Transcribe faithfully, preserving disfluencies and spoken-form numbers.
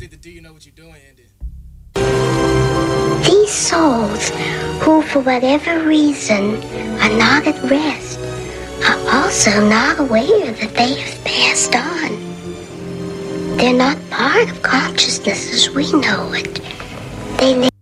did the Do You Know What You're Doing ended. These souls, who for whatever reason are not at rest, are also not aware that they have passed on. They're not part of consciousness as we know it. They